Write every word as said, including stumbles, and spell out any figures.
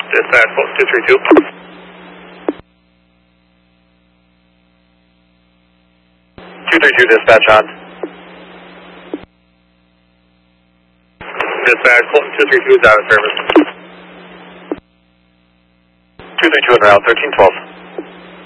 Dispatch, Fulton two three two. two three two, dispatch on. Dispatch, Fulton two three two is out of service. two three two on route, thirteen twelve.